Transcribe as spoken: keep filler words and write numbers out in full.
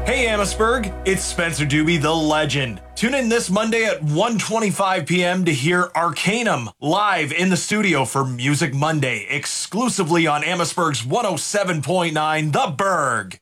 Hey Amherstburg, it's Spencer Doobie, the legend. Tune in this Monday at one twenty-five p.m. to hear Arcanum live in the studio for Music Monday, exclusively on Amherstburg's one oh seven point nine The Berg.